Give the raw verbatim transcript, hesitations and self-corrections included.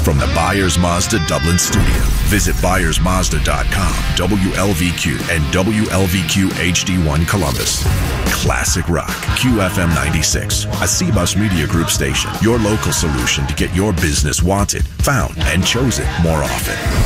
From the Byers Mazda Dublin studio, visit byers mazda dot com, W L V Q, and W L V Q H D one Columbus. Classic Rock, Q F M ninety-six, a C-Bus Media Group station. Your local solution to get your business wanted, found, and chosen more often.